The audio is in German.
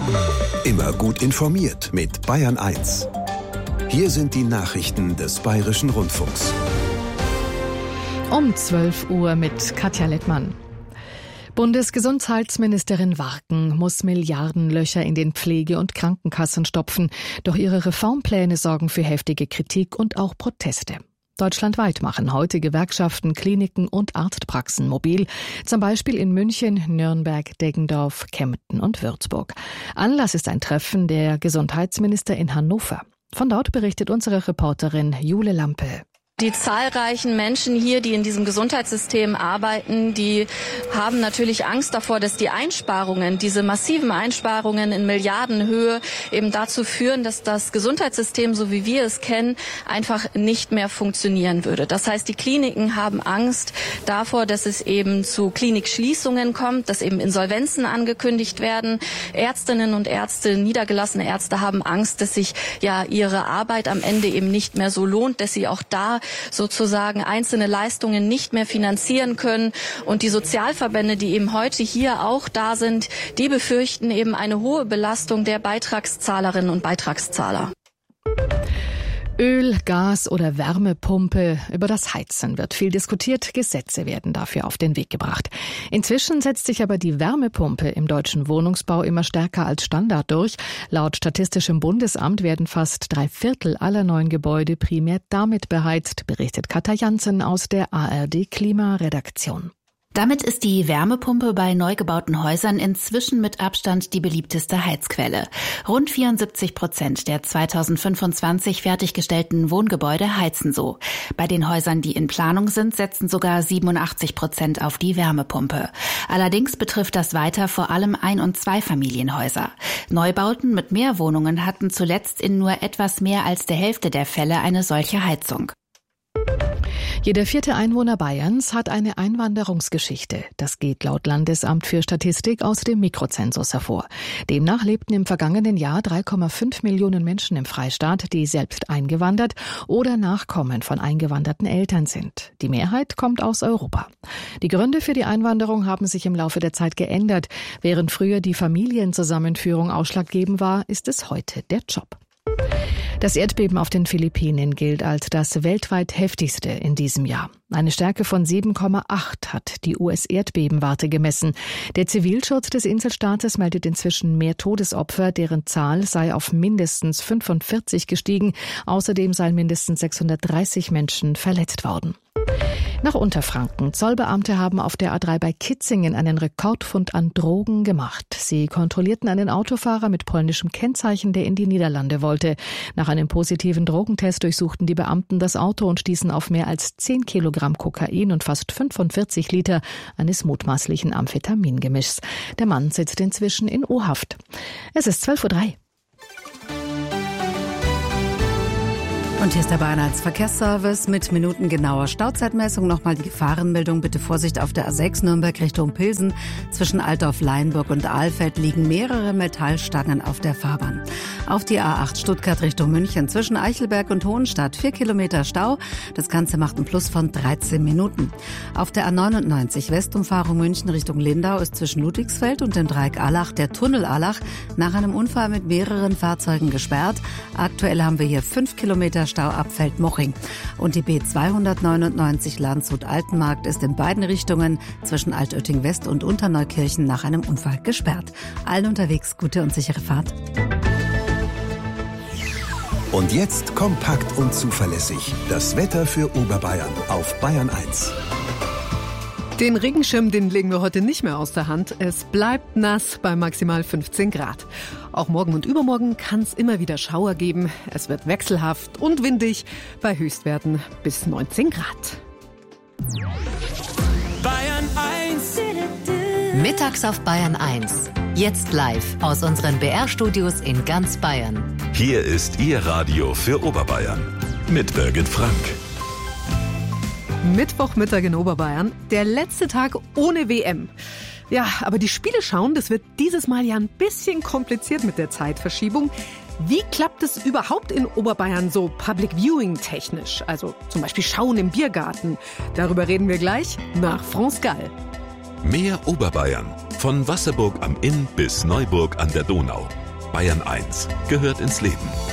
Immer gut informiert mit Bayern 1. Hier sind die Nachrichten des Bayerischen Rundfunks. Um 12 Uhr mit Katja Lettmann. Bundesgesundheitsministerin Warken muss Milliardenlöcher in den Pflege- und Krankenkassen stopfen. Doch ihre Reformpläne sorgen für heftige Kritik und auch Proteste. Deutschlandweit machen heute Gewerkschaften, Kliniken und Arztpraxen mobil. Zum Beispiel in München, Nürnberg, Deggendorf, Kempten und Würzburg. Anlass ist ein Treffen der Gesundheitsminister in Hannover. Von dort berichtet unsere Reporterin Jule Lampe. Die zahlreichen Menschen hier, die in diesem Gesundheitssystem arbeiten, die haben natürlich Angst davor, dass die Einsparungen, diese massiven Einsparungen in Milliardenhöhe eben dazu führen, dass das Gesundheitssystem, so wie wir es kennen, einfach nicht mehr funktionieren würde. Das heißt, die Kliniken haben Angst davor, dass es eben zu Klinikschließungen kommt, dass eben Insolvenzen angekündigt werden. Ärztinnen und Ärzte, niedergelassene Ärzte haben Angst, dass sich ja ihre Arbeit am Ende eben nicht mehr so lohnt, dass sie auch da sozusagen einzelne Leistungen nicht mehr finanzieren können. Und die Sozialverbände, die eben heute hier auch da sind, die befürchten eben eine hohe Belastung der Beitragszahlerinnen und Beitragszahler. Öl, Gas oder Wärmepumpe, über das Heizen wird viel diskutiert, Gesetze werden dafür auf den Weg gebracht. Inzwischen setzt sich aber die Wärmepumpe im deutschen Wohnungsbau immer stärker als Standard durch. Laut Statistischem Bundesamt werden fast 3/4 aller neuen Gebäude primär damit beheizt, berichtet Katja Jansen aus der ARD Klimaredaktion. Damit ist die Wärmepumpe bei neu gebauten Häusern inzwischen mit Abstand die beliebteste Heizquelle. Rund 74% der 2025 fertiggestellten Wohngebäude heizen so. Bei den Häusern, die in Planung sind, setzen sogar 87% auf die Wärmepumpe. Allerdings betrifft das weiter vor allem Ein- und Zweifamilienhäuser. Neubauten mit mehr Wohnungen hatten zuletzt in nur etwas mehr als der Hälfte der Fälle eine solche Heizung. Jeder 4. Einwohner Bayerns hat eine Einwanderungsgeschichte. Das geht laut Landesamt für Statistik aus dem Mikrozensus hervor. Demnach lebten im vergangenen Jahr 3,5 Millionen Menschen im Freistaat, die selbst eingewandert oder Nachkommen von eingewanderten Eltern sind. Die Mehrheit kommt aus Europa. Die Gründe für die Einwanderung haben sich im Laufe der Zeit geändert. Während früher die Familienzusammenführung ausschlaggebend war, ist es heute der Job. Das Erdbeben auf den Philippinen gilt als das weltweit heftigste in diesem Jahr. Eine Stärke von 7,8 hat die US-Erdbebenwarte gemessen. Der Zivilschutz des Inselstaates meldet inzwischen mehr Todesopfer, deren Zahl sei auf mindestens 45 gestiegen. Außerdem seien mindestens 630 Menschen verletzt worden. Nach Unterfranken. Zollbeamte haben auf der A3 bei Kitzingen einen Rekordfund an Drogen gemacht. Sie kontrollierten einen Autofahrer mit polnischem Kennzeichen, der in die Niederlande wollte. Nach einem positiven Drogentest durchsuchten die Beamten das Auto und stießen auf mehr als 10 Kilogramm Kokain und fast 45 Liter eines mutmaßlichen Amphetamingemischs. Der Mann sitzt inzwischen in U-Haft. Es ist 12:03 Uhr. Und hier ist der Bayern 1 Verkehrsservice mit minutengenauer Stauzeitmessung. Nochmal die Gefahrenmeldung. Bitte Vorsicht auf der A6 Nürnberg Richtung Pilsen. Zwischen Altdorf, Leinburg und Ahlfeld liegen mehrere Metallstangen auf der Fahrbahn. Auf die A8 Stuttgart Richtung München. Zwischen Eichelberg und Hohenstadt 4 Kilometer Stau. Das Ganze macht einen Plus von 13 Minuten. Auf der A99 Westumfahrung München Richtung Lindau ist zwischen Ludwigsfeld und dem Dreieck Allach der Tunnel Allach nach einem Unfall mit mehreren Fahrzeugen gesperrt. Aktuell haben wir hier 5 Kilometer Stau ab Feldmoching. Und die B299 Landshut-Altenmarkt ist in beiden Richtungen zwischen Altötting West und Unterneukirchen nach einem Unfall gesperrt. Allen unterwegs gute und sichere Fahrt. Und jetzt kompakt und zuverlässig. Das Wetter für Oberbayern auf Bayern 1. Den Regenschirm, den legen wir heute nicht mehr aus der Hand. Es bleibt nass bei maximal 15 Grad. Auch morgen und übermorgen kann es immer wieder Schauer geben. Es wird wechselhaft und windig bei Höchstwerten bis 19 Grad. Bayern 1. Mittags auf Bayern 1. Jetzt live aus unseren BR-Studios in ganz Bayern. Hier ist Ihr Radio für Oberbayern mit Birgit Frank. Mittwochmittag in Oberbayern, der letzte Tag ohne WM. Ja, aber die Spiele schauen, das wird dieses Mal ja ein bisschen kompliziert mit der Zeitverschiebung. Wie klappt es überhaupt in Oberbayern so Public Viewing technisch? Also zum Beispiel Schauen im Biergarten. Darüber reden wir gleich nach France Gall. Mehr Oberbayern. Von Wasserburg am Inn bis Neuburg an der Donau. Bayern 1 gehört ins Leben.